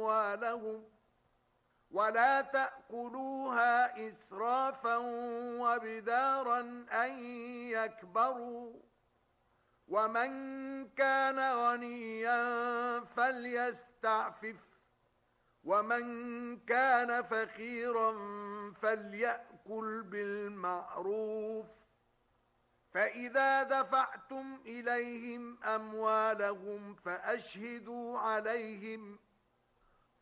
أموالهم ولا تأكلوها إسرافا وبدارا أن يكبروا ومن كان غنيا فليستعفف ومن كان فقيرا فليأكل بالمعروف فإذا دفعتم إليهم أموالهم فأشهدوا عليهم